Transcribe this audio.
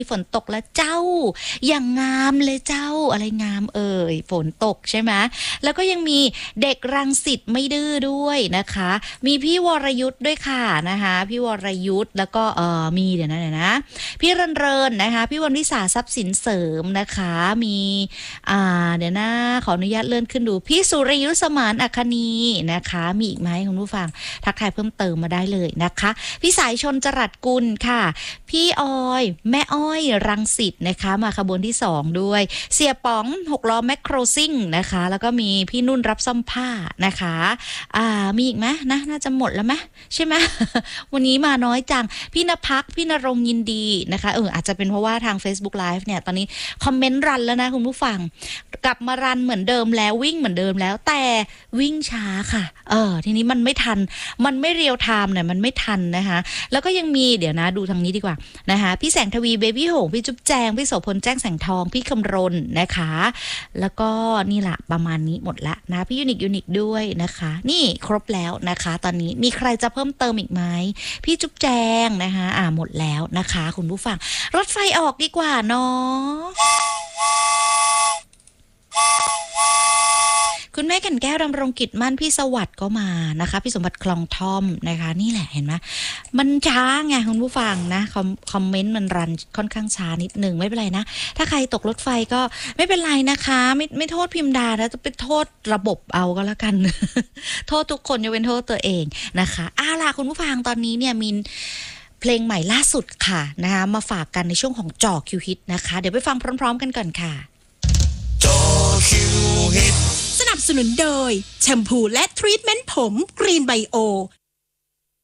ฝนตกแล้วเจ้าอย่างงามเลยเจ้าอะไรงามฝนตกใช่ไหมแล้วก็ยังมีเด็กรังสิตไม่ดื้อด้วยนะคะมีพี่วรยุทธ์ด้วยค่ะนะคะพี่วรยุทธ์แล้วก็มีเดี๋ยวนะพี่เรินนะคะพี่วรวิสาทรัพย์สินเสริมนะคะมีเดี๋ยวนะขออนุญาตเลื่อนขึ้นดูพี่สุริยุทธสมานอัคนีนะคะมีอีกไหมคุณผู้ฟังทักทายเพิ่มเติมมาได้เลยนะคะพี่สายชนจรัสกุลค่ะพี่ออยแม่อ้อยรังสิตนะคะมาขบวนที่2ด้วยเสียป๋อง6ล้อแมคโครซิ่งนะคะแล้วก็มีพี่นุ่นรับซ่อมผ้านะคะมีอีกไหมนะน่าจะหมดแล้วไหมใช่ไหม วันนี้มาน้อยจังพี่ณพักพี่ณรงค์ยินดีนะคะอาจจะเป็นเพราะว่าทาง Facebook Live เนี่ยตอนนี้คอมเมนต์รันแล้วนะคุณผู้ฟังกลับมารันเหมือนเดิมแล้ววิ่งเหมือนเดิมแล้วแต่วิ่งช้าค่ะทีนี้มันไม่ทันมันไม่เรียลไทม์เนี่ยมันไม่ทันนะคะแล้วก็ยังมีเดี๋ยวนะดูทางนี้ดีกว่านะคะพี่แสงทวีเบบี้โหงพี่จุ๊บแจงพี่โสพลแจ้งแสงทองพี่คำรณนะคะแล้วก็นี่แหละประมาณนี้หมดละนะพี่ยูนิคด้วยนะคะนี่ครบแล้วนะคะตอนนี้มีใครจะเพิ่มเติมอีกไหมพี่จุ๊บแจงนะคะหมดแล้วนะคะคุณผู้ฟังรถไฟออกดีกว่าเนาะคุณแม่กันแก้วดำรงกิจมั่นพี่สวัสดิ์ก็มานะคะพี่สมบัติคลองท่อมนะคะนี่แหละเห็นไหมมันช้าไงคุณผู้ฟังนะคอมเมนต์มันรันค่อนข้างช้านิดนึงไม่เป็นไรนะถ้าใครตกรถไฟก็ไม่เป็นไรนะคะไม่โทษพิมพ์ดาแล้วจะไปโทษระบบเอาก็แล้วกัน โทษทุกคนยกเว้นโทษตัวเองนะคะล่ะคุณผู้ฟังตอนนี้เนี่ยมีเพลงใหม่ล่าสุดค่ะนะคะมาฝากกันในช่วงของจ่อคิวฮิตนะคะเดี๋ยวไปฟังพร้อมๆกันก่อนค่ะจ่อคิวฮิตสนับสนุนโดยแชมพูและทรีทเมนต์ผมกรีนไบโอ